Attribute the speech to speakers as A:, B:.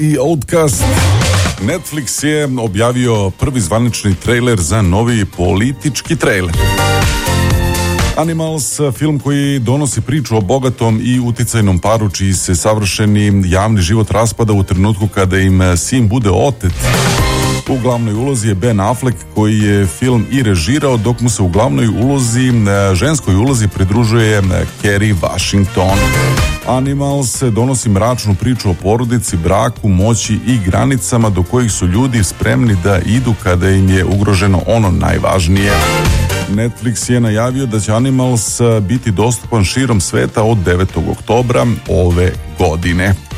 A: i Outcast. Netflix je objavio prvi zvanični trailer za novi politički trailer. Animals, film koji donosi priču o bogatom i uticajnom paru čiji se savršeni javni život raspada u trenutku kada im sin bude otet. U glavnoj ulozi je Ben Affleck koji je film i režirao, dok mu se u glavnoj ulozi, ženskoj ulozi, pridružuje Kerry Washington. Animals donosi mračnu priču o porodici, braku, moći i granicama do kojih su ljudi spremni da idu kada im je ugroženo ono najvažnije. Netflix je najavio da će Animals biti dostupan širom sveta od 9. oktobra ove godine.